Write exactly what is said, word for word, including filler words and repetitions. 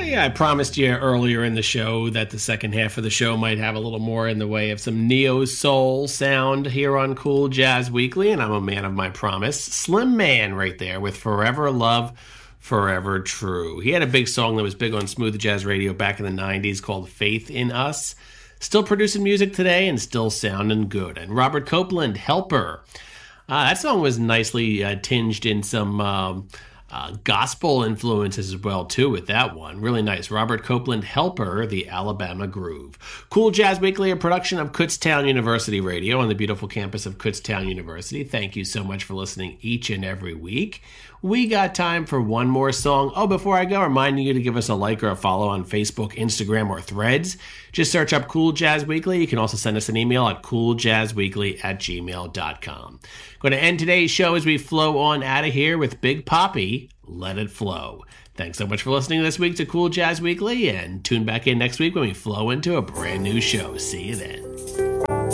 Yeah, I promised you earlier in the show that the second half of the show might have a little more in the way of some neo-soul sound here on Cool Jazz Weekly, and I'm a man of my promise. Slim Man right there with Forever Love, Forever True. He had a big song that was big on smooth jazz radio back in the nineties called Faith in Us. Still producing music today and still sounding good. And Robert Copeland, Helper. Uh, that song was nicely uh, tinged in some... Um, Uh, gospel influences as well, too, with that one. Really nice. Robert Copeland, Helper, the Alabama Groove. Cool Jazz Weekly, a production of Kutztown University Radio on the beautiful campus of Kutztown University. Thank you so much for listening each and every week. We got time for one more song. Oh, before I go, reminding you to give us a like or a follow on Facebook, Instagram, or Threads. Just search up Cool Jazz Weekly. You can also send us an email at cooljazzweekly at gmail dot com. Going to end today's show as we flow on out of here with Big Poppy, Let It Flow. Thanks so much for listening this week to Cool Jazz Weekly, and tune back in next week when we flow into a brand new show. See you then.